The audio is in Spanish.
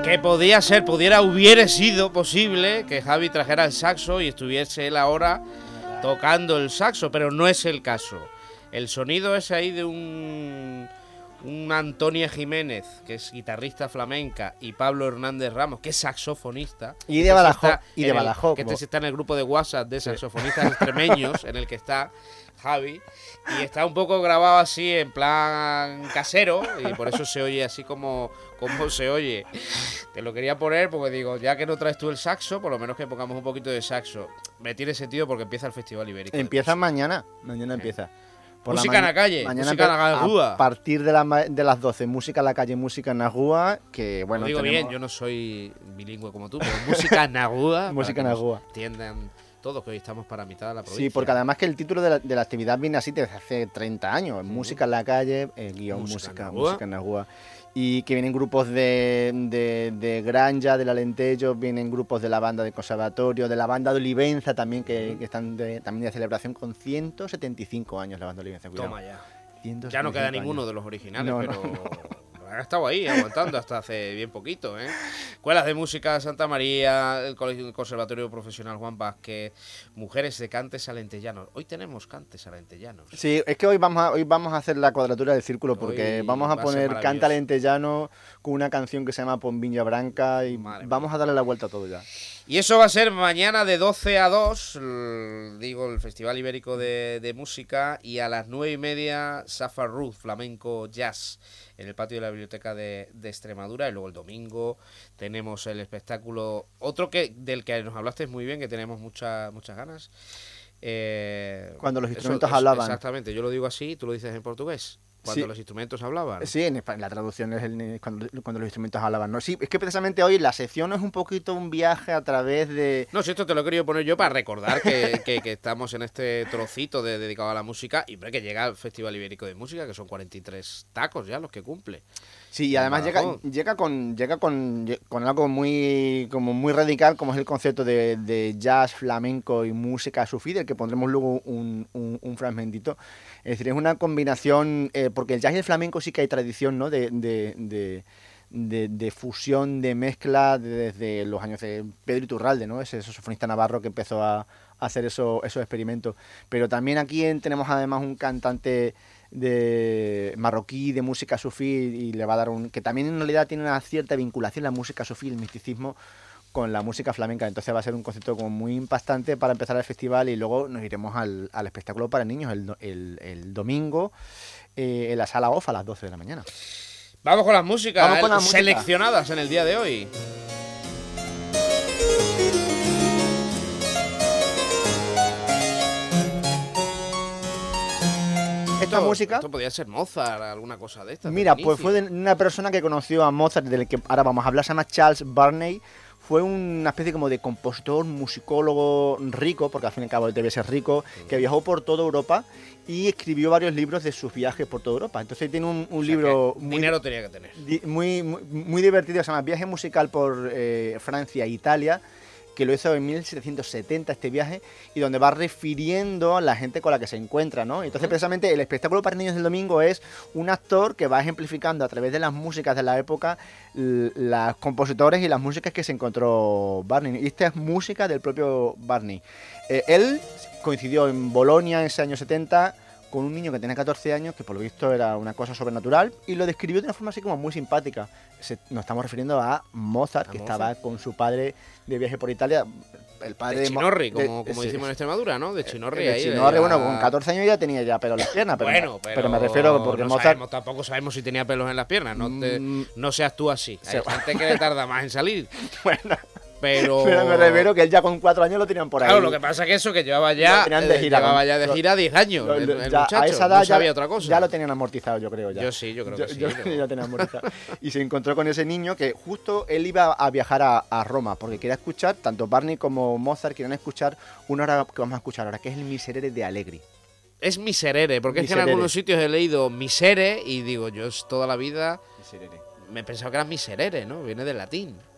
Que hubiera sido posible que Javi trajera el saxo y estuviese él ahora tocando el saxo, pero no es el caso. El sonido es ahí de un Antonia Jiménez, que es guitarrista flamenca, y Pablo Hernández Ramos, que es saxofonista. Y de Badajoz. Que está en el grupo de WhatsApp de saxofonistas extremeños, en el que está Javi, y está un poco grabado así en plan casero, y por eso se oye así como se oye. Te lo quería poner porque digo, ya que no traes tú el saxo, por lo menos que pongamos un poquito de saxo. Me tiene sentido porque empieza el Festival Ibérico. Empieza mañana empieza. Música en la calle, mañana música en la rúa. A partir de las 12, música en la calle, música en la rúa, que bueno... Lo digo bien, yo no soy bilingüe como tú, pero música en la rúa. Música en la rúa. Entiendan todos que hoy estamos para mitad de la provincia. Sí, porque además que el título de la actividad viene así desde hace 30 años. Música en la calle, guión música en la rúa. Y que vienen grupos de Granja, del Alentejo, vienen grupos de la banda de conservatorio, de la banda de Olivenza también, que están también de celebración con 175 años la banda de Olivenza. Cuidado. Toma ya. Ya no queda ninguno de los originales, pero... No. Han estado ahí aguantando hasta hace bien poquito, ¿eh? Escuelas de música Santa María, el Conservatorio Profesional Juan Vázquez, mujeres de cantes alentellanos. Hoy tenemos cantes alentellanos. Sí, es que hoy vamos a hacer la cuadratura del círculo porque hoy vamos a poner cante alentellano con una canción que se llama Pombiña Branca y vamos a darle la vuelta a todo ya. Y eso va a ser mañana de 12 a 2, el Festival Ibérico de Música, y a las 9:30 Safar Ruth, flamenco jazz, en el patio de la Biblioteca de Extremadura. Y luego el domingo tenemos el espectáculo, otro del que nos hablaste muy bien, que tenemos muchas ganas. Cuando los instrumentos hablaban. Exactamente, yo lo digo así, tú lo dices en portugués. Cuando los instrumentos hablaban. Sí, en la traducción es cuando los instrumentos hablaban. No, sí, es que precisamente hoy la sección es un poquito un viaje a través de... No, si esto te lo he querido poner yo para recordar que estamos en este trocito dedicado a la música y que llega el Festival Ibérico de Música, que son 43 tacos ya los que cumple. Sí, y además llega con algo muy radical, como es el concepto de jazz, flamenco y música sufí, del que pondremos luego un fragmentito. Es decir, es una combinación, porque el jazz y el flamenco sí que hay tradición, ¿no? de fusión, de mezcla desde los años de Pedro Iturralde, ¿no? Ese saxofonista navarro que empezó a hacer esos experimentos. Pero también aquí tenemos además un cantante de marroquí de música sufí y le va a dar que también en realidad tiene una cierta vinculación la música sufí, el misticismo, con la música flamenca. Entonces va a ser un concepto como muy impactante para empezar el festival y luego nos iremos al espectáculo para niños el domingo en la sala OFF a las 12 de la mañana. Vamos con las músicas seleccionadas en el día de hoy. Esto podría ser Mozart, alguna cosa de estas. Mira, pues fue de una persona que conoció a Mozart, del que ahora vamos a hablar, se llama Charles Burney. Fue una especie como de compositor, musicólogo rico, porque al fin y al cabo debe ser rico, que viajó por toda Europa y escribió varios libros de sus viajes por toda Europa. Entonces tiene un libro muy, dinero tenía que tener. Muy divertido, se llama Viaje musical por Francia e Italia, que lo hizo en 1770 este viaje, y donde va refiriendo a la gente con la que se encuentra, ¿no? Entonces precisamente el espectáculo para niños del domingo es un actor que va ejemplificando a través de las músicas de la época los compositores y las músicas que se encontró Barney. Y esta es música del propio Barney. Él coincidió en Bolonia en ese año 70 con un niño que tenía 14 años, que por lo visto era una cosa sobrenatural, y lo describió de una forma así como muy simpática. Nos estamos refiriendo a Mozart, que estaba con su padre de viaje por Italia. El padre de Chinorri, como decimos en Extremadura, ¿no? De Chinorri. Chinorri, bueno, con 14 años ya tenía ya pelos en las piernas. Pero me refiero porque Mozart... Tampoco sabemos si tenía pelos en las piernas, no seas tú así. Hay gente que le tarda más en salir. Bueno... Pero me refiero que él ya con 4 años lo tenían por ahí. Claro, lo que pasa es que eso, que llevaba ya de gira 10 años. El muchacho, a esa edad no sabía otra cosa. Ya lo tenían amortizado, yo creo. Ya. Yo creo que sí. Yo lo tenía amortizado. Y se encontró con ese niño que justo él iba a viajar a Roma, porque quería escuchar, tanto Barney como Mozart querían escuchar una hora que vamos a escuchar ahora, que es el Miserere de Allegri. Es Miserere, porque Miserere. Es que en algunos sitios he leído Misere y digo, yo toda la vida me pensaba que era Miserere, ¿no? Viene del latín.